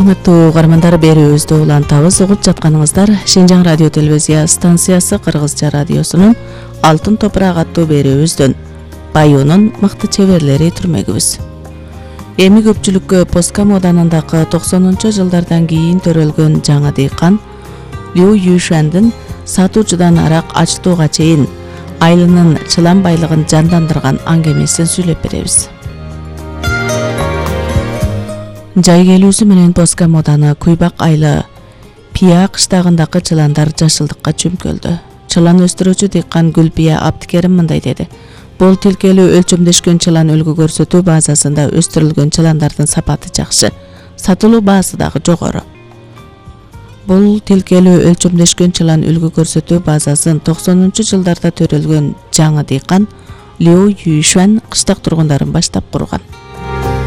Урматтуу угармандар, берүүбүздү улантабыз. Угуп жатканыңыздар Шинжаң радио телевизия станциясы Кыргызча радиосунун Алтын топурак аттуу берүүбүздөн Баюунун мыкты чеберлери түрмөгүбүз. Эми көпчүлүккө Поска мооданындагы 90-жылдардан кийин төрөлгөн жаңы дыйкан Лю Юшандын сатуучудан арак ачтууга чейин айылынын чылан байлыгын жандандырган аңгемесин сүйлөп беребиз. Жай келүүсү менен Поска мооданы Куйбак айылы Пия кыштагындагы чыландар жашылдыкка чөмкөлдү. Чылан өстүрүүчү дыйкан Гүлпия Абдикерим мындай деди: Бул тилкелүү өлчөмдөшкөн чылан үлгү көрсөтүү базасында өстүрүлгөн чыландардын сапаты жакшы, сатылуу баасы дагы жогору. Бул тилкелүү өлчөмдөшкөн чылан үлгү көрсөтүү базасын 90-жылдарда төрөлгөн жаңы дыйкан Лю Юшан кыштак тургундарын баштап курган.